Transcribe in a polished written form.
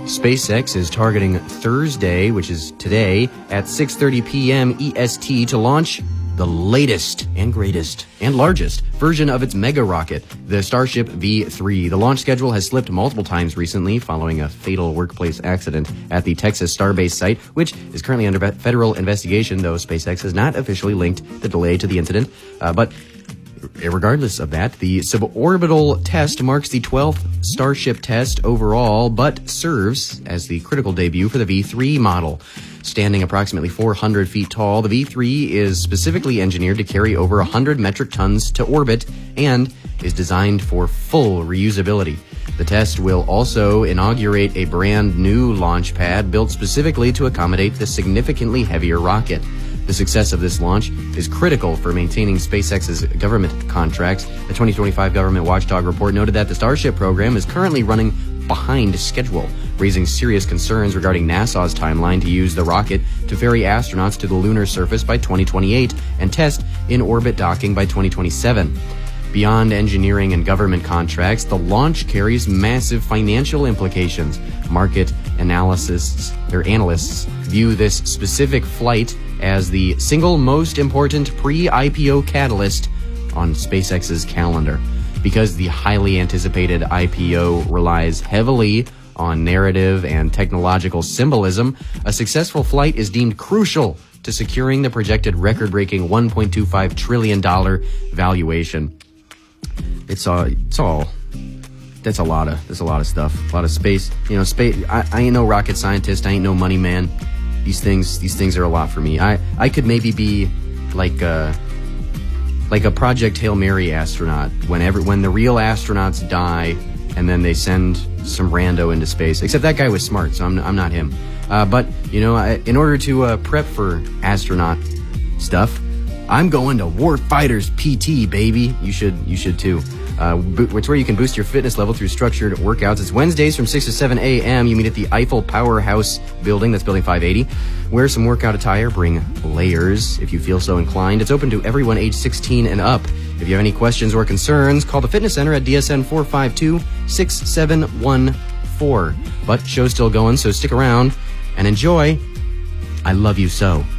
SpaceX is targeting Thursday, which is today, at 6:30 p.m. EST to launch the latest and greatest and largest version of its mega rocket, the Starship V3. The launch schedule has slipped multiple times recently following a fatal workplace accident at the Texas Starbase site, which is currently under federal investigation, though SpaceX has not officially linked the delay to the incident. But regardless of that, the suborbital test marks the 12th Starship test overall, but serves as the critical debut for the V3 model. Standing approximately 400 feet tall, the V3 is specifically engineered to carry over 100 metric tons to orbit and is designed for full reusability. The test will also inaugurate a brand new launch pad built specifically to accommodate the significantly heavier rocket. The success of this launch is critical for maintaining SpaceX's government contracts. The 2025 Government Watchdog report noted that the Starship program is currently running behind schedule, raising serious concerns regarding NASA's timeline to use the rocket to ferry astronauts to the lunar surface by 2028 and test in-orbit docking by 2027. Beyond engineering and government contracts, the launch carries massive financial implications. Market analysts view this specific flight as the single most important pre-IPO catalyst on SpaceX's calendar. Because the highly anticipated IPO relies heavily on narrative and technological symbolism, a successful flight is deemed crucial to securing the projected record-breaking $1.25 trillion valuation. That's a lot of stuff, a lot of space. Space. I ain't no rocket scientist. I ain't no money man. These things are a lot for me. I could maybe be like a Project Hail Mary astronaut when the real astronauts die and then they send some rando into space. Except that guy was smart, so I'm not him. But in order to prep for astronaut stuff, I'm going to Warfighters PT, baby. You should too. It's where you can boost your fitness level through structured workouts. It's Wednesdays from 6 to 7 a.m. You meet at the Eiffel Powerhouse building. That's building 580. Wear some workout attire. Bring layers if you feel so inclined. It's open to everyone age 16 and up. If you have any questions or concerns, call the fitness center at DSN 452-6714. But show's still going, so stick around and enjoy. I love you so.